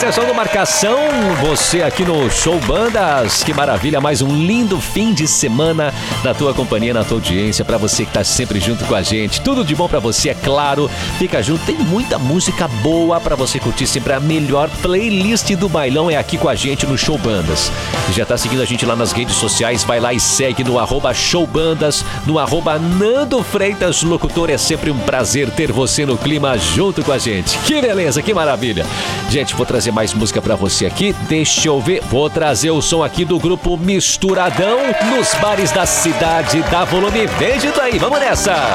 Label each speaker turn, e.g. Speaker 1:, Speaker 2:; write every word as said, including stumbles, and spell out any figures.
Speaker 1: sessão do Marcação, você aqui no Show Bandas, que maravilha, mais um lindo fim de semana na tua companhia, na tua audiência, pra você que tá sempre junto com a gente, tudo de bom pra você, é claro, fica junto, tem muita música boa pra você curtir sempre, a melhor playlist do bailão é aqui com a gente no Show Bandas. Já tá seguindo a gente lá nas redes sociais, vai lá e segue no arroba Show Bandas, no arroba Nando Freitas Locutor, é sempre um prazer ter você no clima junto com a gente, que beleza, que maravilha. Gente, vou trazer mais música pra você aqui. Deixa eu ver. Vou trazer o som aqui do grupo Misturadão nos bares da cidade. Dá volume, vem junto aí. Vamos nessa.